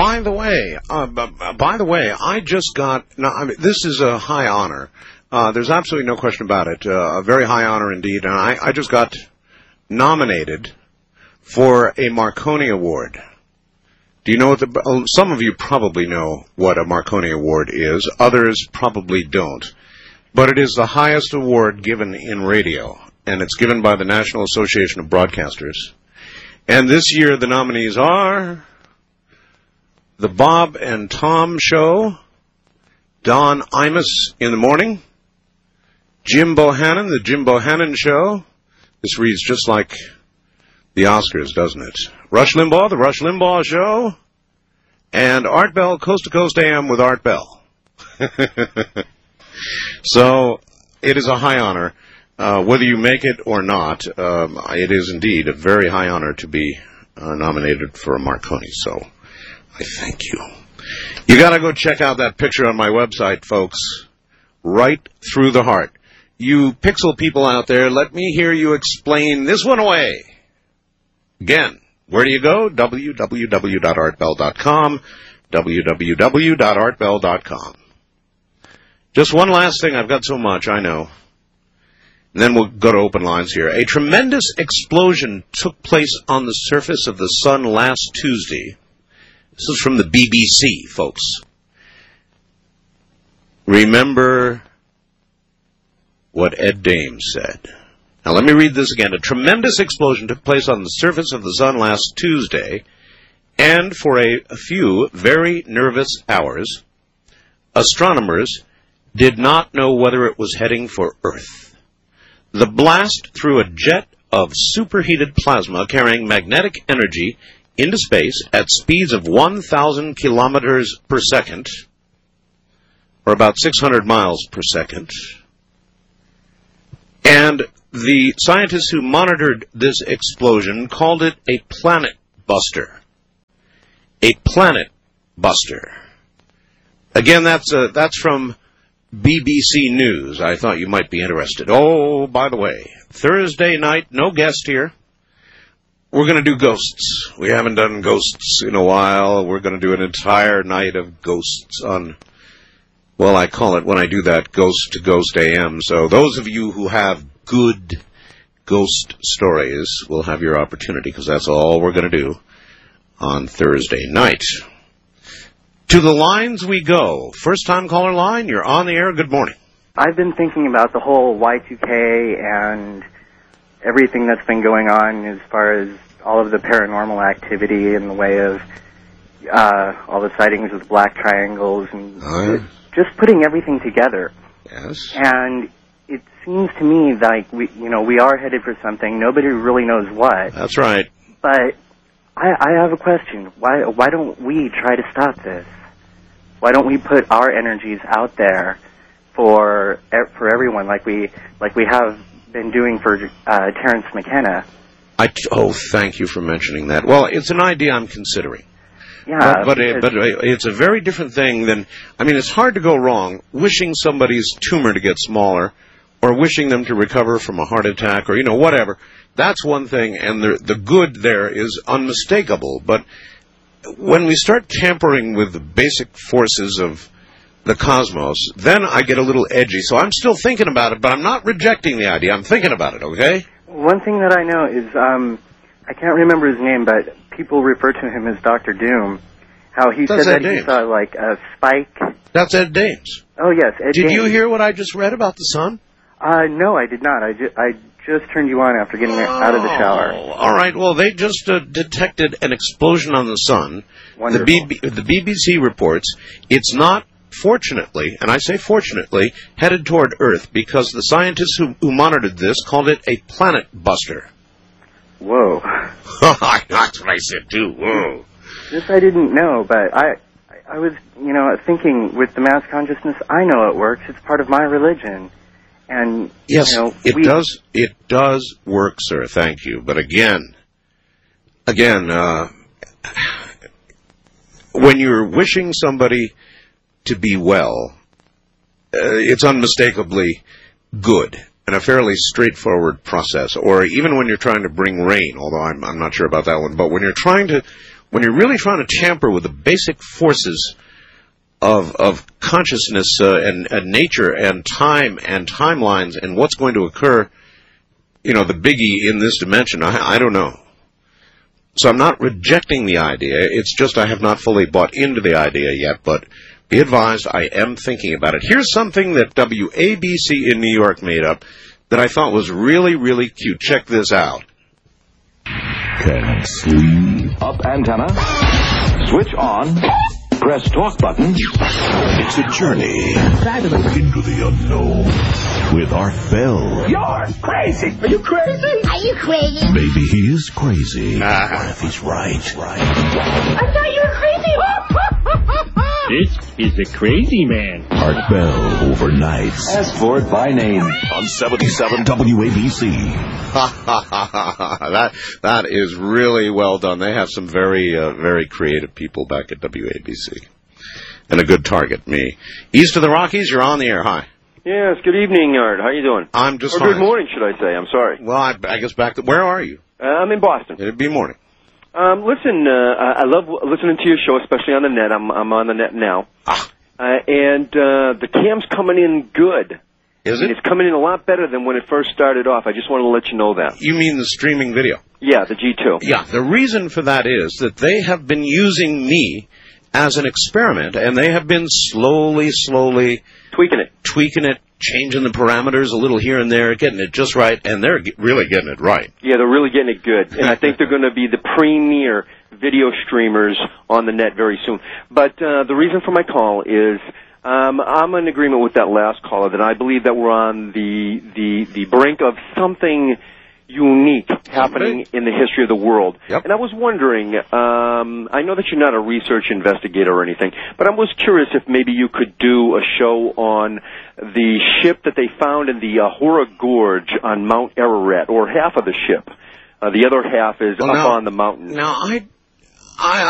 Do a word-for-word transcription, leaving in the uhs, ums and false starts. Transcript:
by the way, uh, b- by the way, I just got. No, I mean, this is a high honor. Uh, there's absolutely no question about it. Uh, a very high honor indeed, and I, I just got nominated for a Marconi Award. Do you know what the? Some of you probably know what a Marconi Award is. Others probably don't. But it is the highest award given in radio, and it's given by the National Association of Broadcasters. And this year the nominees are The Bob and Tom Show, Don Imus in the Morning, Jim Bohannon, The Jim Bohannon Show. This reads just like the Oscars, doesn't it? Rush Limbaugh, The Rush Limbaugh Show, and Art Bell, Coast to Coast A M with Art Bell. So, it is a high honor. Uh, whether you make it or not, um, it is indeed a very high honor to be uh, nominated for a Marconi. So, I thank you. You gotta go check out that picture on my website, folks. Right through the heart. You pixel people out there, let me hear you explain this one away. Again, where do you go? w w w dot art bell dot com. w w w dot art bell dot com. Just one last thing. I've got so much, I know. And then we'll go to open lines here. A tremendous explosion took place on the surface of the sun last Tuesday. This is from the B B C, folks. Remember what Ed Dames said. Now, let me read this again. A tremendous explosion took place on the surface of the sun last Tuesday, and for a, a few very nervous hours, astronomers did not know whether it was heading for Earth. The blast threw a jet of superheated plasma carrying magnetic energy into space at speeds of one thousand kilometers per second, or about six hundred miles per second. And the scientists who monitored this explosion called it a planet buster. A planet buster. Again, that's uh, that's from B B C News. I thought you might be interested. Oh, by the way, Thursday night, no guest here. We're going to do ghosts. We haven't done ghosts in a while. We're going to do an entire night of ghosts on, well, I call it, when I do that, Ghost to Ghost A M. So those of you who have good ghost stories will have your opportunity, because that's all we're going to do on Thursday night. To the lines we go. First time caller line, you're on the air. Good morning. I've been thinking about the whole Y two K and everything that's been going on as far as all of the paranormal activity in the way of uh, all the sightings with black triangles and Uh, just putting everything together. yes. And it seems to me like we, you know, we are headed for something. Nobody really knows what. That's right. But I, I have a question. Why why don't we try to stop this? Why don't we put our energies out there for for everyone, like we like we have been doing for uh, Terrence McKenna? I t- oh, thank you for mentioning that. Well, it's an idea I'm considering. Yeah, but but, it, but it's a very different thing than, I mean, it's hard to go wrong wishing somebody's tumor to get smaller or wishing them to recover from a heart attack or, you know, whatever. That's one thing, and the, the good there is unmistakable. But when we start tampering with the basic forces of the cosmos, then I get a little edgy. So I'm still thinking about it, but I'm not rejecting the idea. I'm thinking about it, okay? One thing that I know is, um, I can't remember his name, but people refer to him as Doctor Doom. How he That's said Ed that he Dames. saw, like, a spike. That's Ed Dames. Oh, yes, Ed Did Dames. you hear what I just read about the sun? Uh, no, I did not. I, ju- I just turned you on after getting out of the shower. Oh, all right. Well, they just uh, detected an explosion on the sun. Wonderful. The, B B, the B B C reports it's not, fortunately, and I say fortunately, headed toward Earth because the scientists who, who monitored this called it a planet buster. Whoa. That's what I said, too. Whoa. This I didn't know, but I, I was, you know, thinking with the mass consciousness, I know it works. It's part of my religion. And, Yes, you know, it we, does. It does work, sir. Thank you. But again, again, uh, when you're wishing somebody to be well, uh, it's unmistakably good and a fairly straightforward process. Or even when you're trying to bring rain, although I'm, I'm not sure about that one, but when you're trying to when you're really trying to tamper with the basic forces of of consciousness uh, and, and nature and time and timelines and what's going to occur, you know, the biggie in this dimension, I, I don't know. So I'm not rejecting the idea. It's just I have not fully bought into the idea yet, but be advised, I am thinking about it. Here's something that W A B C in New York made up that I thought was really, really cute. Check this out. Can't sleep. Up antenna. Switch on. Press talk button. It's a journey into the unknown with Art Bell. You're crazy. Are you crazy? Are you crazy? Maybe he is crazy. Ah. What if he's right? Right. I thought you were crazy. This is a crazy man. Art Bell overnights. Ask for it by name. On seventy-seven W A B C. that that is really well done. They have some very uh, very creative people back at W A B C, and a good target. Me, east of the Rockies. You're on the air. Hi. Yes. Good evening, Art. How you doing? I'm just or fine. Good morning, should I say? I'm sorry. Well, I, I guess back to where are you? Uh, I'm in Boston. It'd be morning. Um, listen, uh, I I love listening to your show, especially on the net. I'm I'm on the net now, Ah, uh, and uh, the cam's coming in good. is I mean, it? it's coming in a lot better than when it first started off. I just wanted to let you know that. You mean the streaming video? Yeah, the G two. Yeah. The reason for that is that they have been using me as an experiment, and they have been slowly, slowly Tweaking it. tweaking it, changing the parameters a little here and there, getting it just right, and they're ge- really getting it right. Yeah, they're really getting it good, and I think they're going to be the premier video streamers on the net very soon. But uh, the reason for my call is um, I'm in agreement with that last caller that I believe that we're on the the the brink of something unique happening in the history of the world. Yep. And I was wondering, um, I know that you're not a research investigator or anything, but I was curious if maybe you could do a show on the ship that they found in the Ahura Gorge on Mount Ararat, or half of the ship. Uh, the other half is Well, up now- on the mountain. Now, I, I,